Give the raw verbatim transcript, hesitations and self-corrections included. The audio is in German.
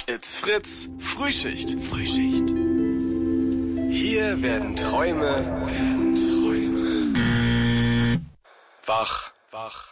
It's Fritz Frühschicht. Frühschicht. Hier werden Träume, werden Träume wach, wach.